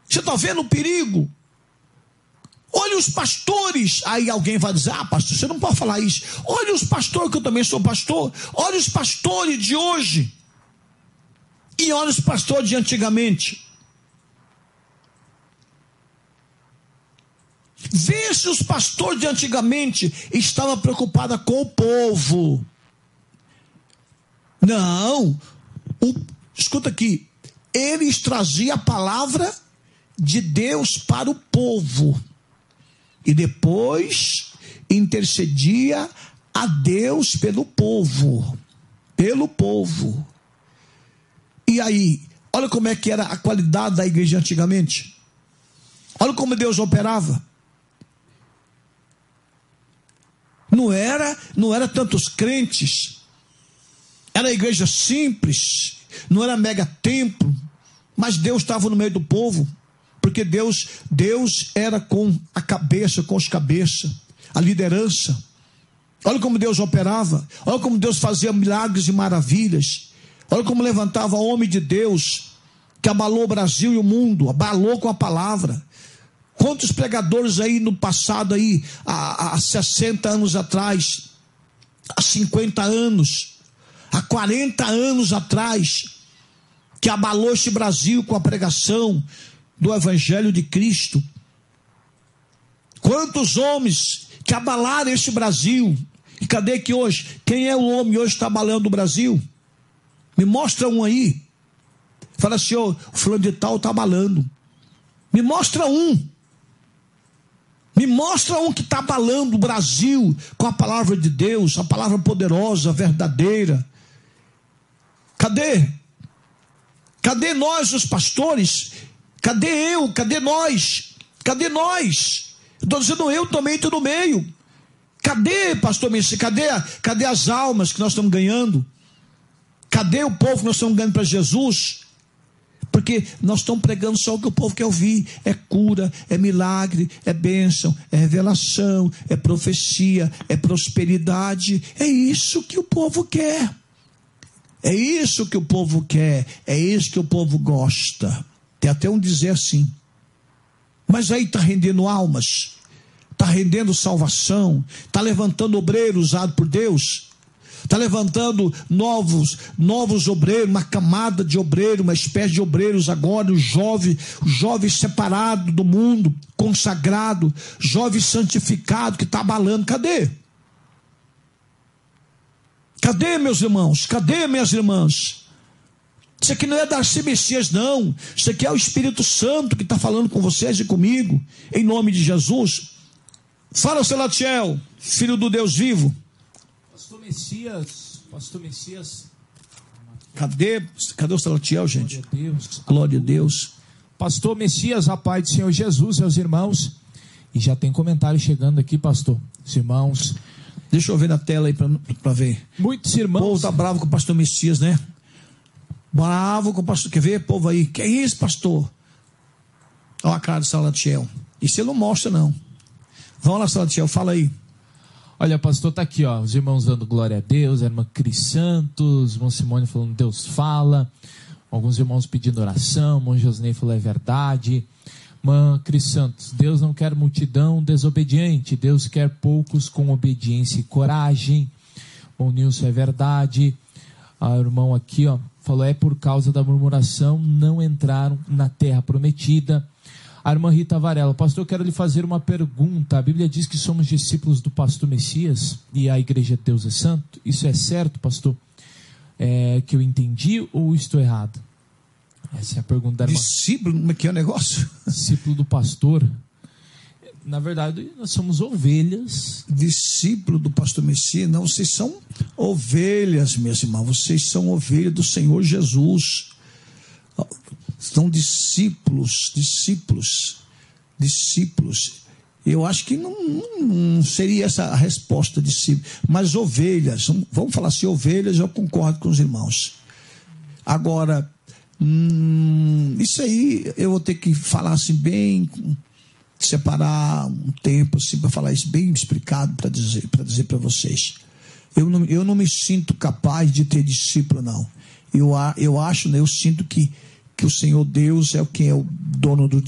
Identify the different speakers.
Speaker 1: Você está vendo o perigo? Olha os pastores. Aí alguém vai dizer: ah, pastor, você não pode falar isso. Olha os pastores, que eu também sou pastor. Olha os pastores de hoje. E olha os pastores de antigamente. Vê se os pastores de antigamente estavam preocupados com o povo. Não. Escuta aqui. Eles traziam a palavra de Deus para o povo. E depois intercedia a Deus pelo povo. Pelo povo. E aí, olha como é que era a qualidade da igreja antigamente. Olha como Deus operava. Não era tantos crentes. Era igreja simples. Não era mega templo. Mas Deus estava no meio do povo. Porque Deus era com a cabeça, com os cabeças. A liderança. Olha como Deus operava. Olha como Deus fazia milagres e maravilhas. Olha como levantava homem de Deus. Que abalou o Brasil e o mundo. Abalou com a palavra. Quantos pregadores aí no passado, aí, há 60 anos atrás, há 50 anos, há 40 anos atrás, que abalou este Brasil com a pregação do Evangelho de Cristo. Quantos homens que abalaram este Brasil. E cadê que hoje? Quem é o homem hoje que está abalando o Brasil? Me mostra um aí. Fala assim: o fulano de tal está abalando. Me mostra um. Me mostra um que está abalando o Brasil com a palavra de Deus, a palavra poderosa, verdadeira. Cadê? Cadê nós, os pastores? Cadê eu? Cadê nós? Cadê nós? Estou dizendo, eu também estou no meio. Cadê, pastor Messi? Cadê as almas que nós estamos ganhando? Cadê o povo que nós estamos ganhando para Jesus? Porque nós estamos pregando só o que o povo quer ouvir. É cura, é milagre, é bênção, é revelação, é profecia, é prosperidade. É isso que o povo quer. É isso que o povo quer. É isso que o povo gosta. Tem até um dizer assim: mas aí está rendendo almas, está rendendo salvação, está levantando obreiros usados por Deus, está levantando novos obreiros, uma camada de obreiros, uma espécie de obreiros agora, o jovem separado do mundo, consagrado, jovem santificado que está abalando. Cadê? Cadê, meus irmãos? Cadê, minhas irmãs? Isso aqui não é Darcy Messias, não. Isso aqui é o Espírito Santo que está falando com vocês e comigo, em nome de Jesus. Fala, Selatiel, filho do Deus vivo.
Speaker 2: Pastor Messias.
Speaker 1: Cadê o Selatiel, gente? Glória a Deus.
Speaker 2: Pastor Messias, a paz do Senhor Jesus, meus irmãos. E já tem comentário chegando aqui, pastor. Os irmãos.
Speaker 1: Deixa eu ver na tela aí para ver.
Speaker 2: Muitos irmãos.
Speaker 1: O povo está bravo com o pastor Messias, né? Bravo com o pastor. Quer ver, povo aí? Que é isso, pastor? Olha a cara do Salatiel. Isso ele não mostra, não. Vamos lá, Salatiel, fala aí.
Speaker 2: Olha, pastor, tá aqui, ó, os irmãos dando glória a Deus, a irmã Cris Santos, irmão Simone falando Deus fala, alguns irmãos pedindo oração, irmão Josnei falou é verdade. Irmã Cris Santos, Deus não quer multidão desobediente, Deus quer poucos com obediência e coragem. Bom, Nilson, é verdade. O irmão aqui, ó, falou é por causa da murmuração não entraram na terra prometida. A irmã Rita Varela, pastor, eu quero lhe fazer uma pergunta. A Bíblia diz que somos discípulos do pastor Messias e a igreja de Deus é santo. Isso é certo, pastor? Que eu entendi ou estou errado? Essa é a pergunta da irmã.
Speaker 1: Discípulo, como é que é o negócio?
Speaker 2: Discípulo do pastor. Na verdade, nós somos ovelhas.
Speaker 1: Discípulo do pastor Messias? Não, vocês são ovelhas, meus irmãos. Vocês são ovelhas do Senhor Jesus. São discípulos. Eu acho que não seria essa a resposta, discípulo. Mas ovelhas, vamos falar assim, ovelhas, eu concordo com os irmãos. Agora, isso aí eu vou ter que falar assim bem, separar um tempo assim para falar isso bem explicado para dizer para vocês. Eu não me sinto capaz de ter discípulo, não. Eu sinto que o Senhor Deus é quem é o dono do